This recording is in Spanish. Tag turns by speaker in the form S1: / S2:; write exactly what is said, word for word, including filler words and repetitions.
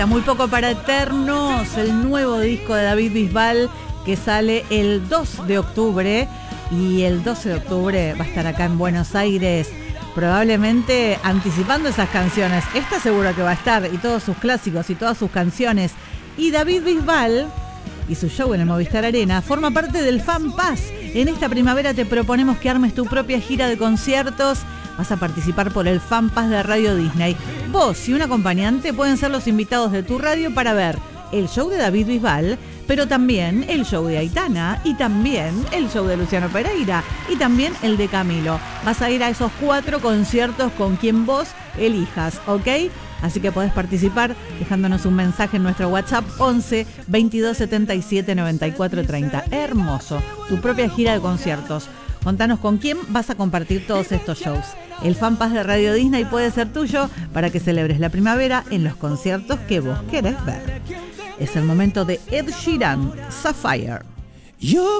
S1: Muy poco para Eternos, el nuevo disco de David Bisbal que sale el dos de octubre y el doce de octubre va a estar acá en Buenos Aires, probablemente anticipando esas canciones. Esta seguro que va a estar, y todos sus clásicos y todas sus canciones. Y David Bisbal y su show en el Movistar Arena forma parte del Fan Pass. En esta primavera te proponemos que armes tu propia gira de conciertos. Vas a participar por el Fan Pass de Radio Disney. Vos y un acompañante pueden ser los invitados de tu radio para ver el show de David Bisbal, pero también el show de Aitana y también el show de Luciano Pereira y también el de Camilo. Vas a ir a esos cuatro conciertos con quien vos elijas, ¿ok? Así que podés participar dejándonos un mensaje en nuestro WhatsApp once veintidós setenta y siete noventa y cuatro treinta. Hermoso, tu propia gira de conciertos. Contanos con quién vas a compartir todos estos shows. El Fan Pass de Radio Disney puede ser tuyo para que celebres la primavera en los conciertos que vos querés ver. Es el momento de Ed Sheeran, Sapphire.
S2: Yo